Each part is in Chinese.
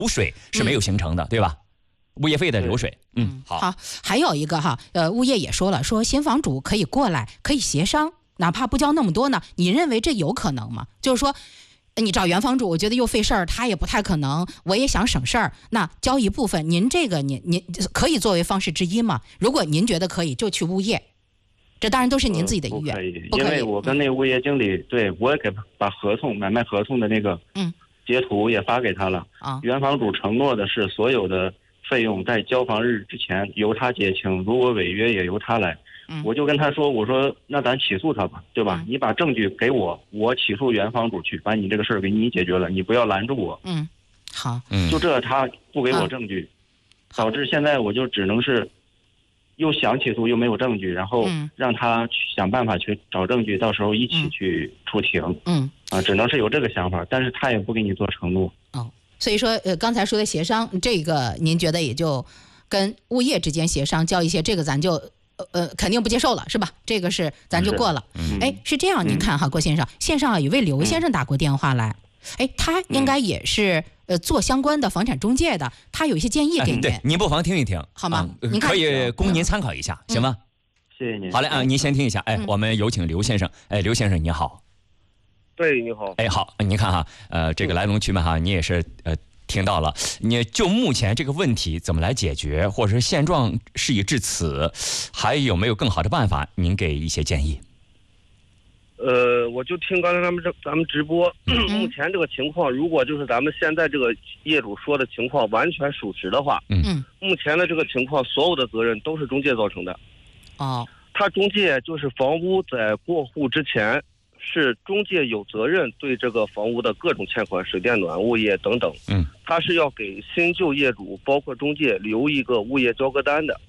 流水是没有形成的，对吧？物业费的流水。好， 还有一个哈，物业也说了，说新房主可以过来，可以协商，哪怕不交那么多呢，你认为这有可能吗？就是说，你找原房主，我觉得又费事儿，他也不太可能，我也想省事儿，那交一部分，您这个您可以作为方式之一吗？如果您觉得可以，就去物业。这当然都是您自己的意愿， 不可以，因为我跟那个物业经理，对我也把买卖合同的那个截图也发给他了。原房主承诺的是所有的费用在交房日之前由他结清，如果违约也由他来。我就跟他说，我说那咱起诉他吧，对吧？你把证据给我，我起诉原房主去，把你这个事儿给你解决了，你不要拦住我。 好， 就这他不给我证据，导致现在我就只能是。又想起诉又没有证据，然后让他去想办法去找证据，到时候一起去出庭。只能是有这个想法，但是他也不给你做承诺。 所以说刚才说的协商，这个您觉得也就跟物业之间协商交一些，这个咱就肯定不接受了，是吧？这个是咱就过了。是这样，您看哈，郭先生，线上有一位刘先生打过电话来，他应该也是做相关的房产中介的，他有一些建议给您。 对，您不妨听一听， 好吗？ 您可以供您参考一下，行吗？ 谢谢您。 好嘞啊，您先听一下。我们有请刘先生。刘先生你好。 对，你好。 好，您看哈，这个来龙去脉哈，你也是听到了。你就目前这个问题怎么来解决，或者是现状事已至此，还有没有更好的办法？您给一些建议。 我就听刚才咱们直播，目前这个情况，如果就是咱们现在这个业主说的情况完全属实的话，目前的这个情况，所有的责任都是中介造成的。他中介就是房屋在过户之前，是中介有责任对这个房屋的各种欠款、水电暖物业等等，他是要给新旧业主包括中介留一个物业交割单的。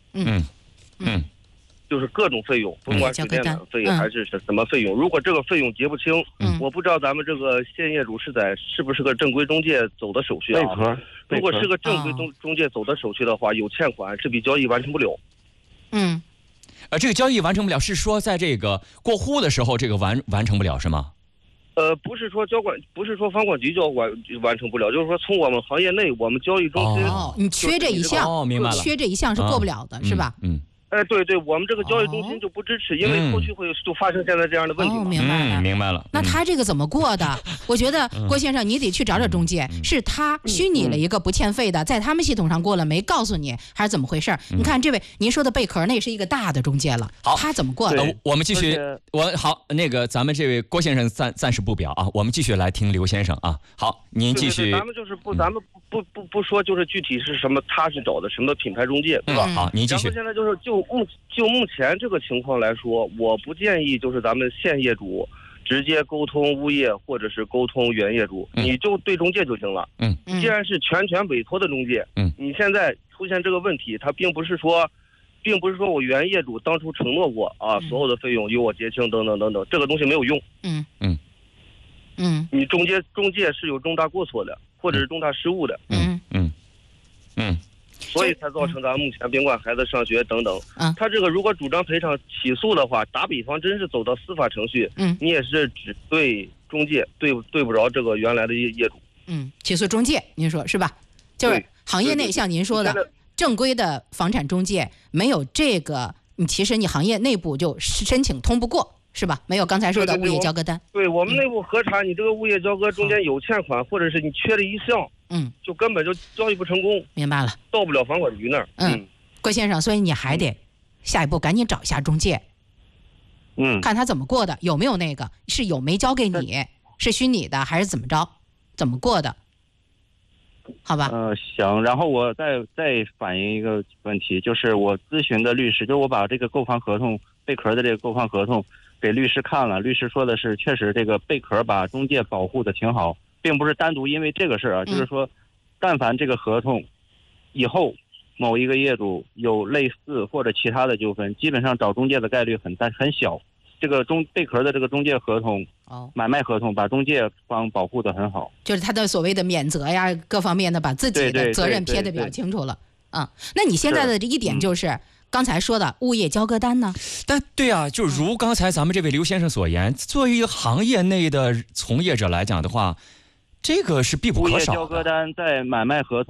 就是各种费用，不管水电暖费还是什么费用，如果这个费用结不清，我不知道咱们这个现业主是不是个正规中介走的手续啊？如果是个正规中介走的手续的话，有欠款，这笔交易完成不了。 这个交易完成不了，是说在这个过户的时候，这个完成不了是吗？ 不是说不是说房管局完成不了，就是说从我们行业内，我们交易中心， 你缺这一项， 明白了， 缺这一项是过不了的，是吧？ 对，我们这个交易中心就不支持，因为后续就发生现在这样的问题。 明白了。 那他这个怎么过的？我觉得郭先生，你得去找中介，是他虚拟了一个不欠费的，在他们系统上过了没告诉你，还是怎么回事？你看这位您说的贝壳，那是一个大的中介了， 好， 他怎么过的？ 我们继续，那个咱们这位郭先生暂时不表啊，我们继续来听刘先生啊。好，您继续。 咱们就是咱们不说，就是具体是什么，他是找的什么品牌中介，对吧？ 好，您继续。 然后现在就是就目前这个情况来说，我不建议就是咱们现业主直接沟通物业或者是沟通原业主，你就对中介就行了。既然是全权委托的中介，你现在出现这个问题，它并不是说我原业主当初承诺过啊，所有的费用由我结清等等等等，这个东西没有用。你中介是有重大过错的，或者是重大失误的。所以才造成咱们目前宾馆孩子上学等等。他这个如果主张赔偿起诉的话，打比方真是走到司法程序，你也是只对中介对不着这个原来的业主。 起诉中介，您说是吧？就是行业内像您说的正规的房产中介没有这个，其实你行业内部就申请通不过，是吧？没有刚才说的物业交割单。 对，我们内部核查你这个物业交割中间有欠款，或者是你缺了一项。就根本就交易不成功， 明白了， 到不了房管局那儿。 郭先生，所以你还得下一步赶紧找一下中介，看他怎么过的，有没有那个是有没交给你，是虚拟的还是怎么着，怎么过的，好吧？ 行，然后我再反映一个问题，就是我咨询的律师，就是我把这个购房合同贝壳的这个购房合同给律师看了，律师说的是确实这个贝壳把中介保护的挺好。并不是单独因为这个事儿啊，就是说，但凡这个合同以后某一个业主有类似或者其他的纠纷，基本上找中介的概率很小。这个贝壳的这个中介合同，买卖合同把中介方保护的很好， 就是他的所谓的免责呀，各方面的把自己的责任撇得比较清楚了。那你现在的这一点就是刚才说的物业交割单呢？ 但对啊，就如刚才咱们这位刘先生所言，作为一个行业内的从业者来讲的话，这个是必不可少的。 物业交割单在买卖合同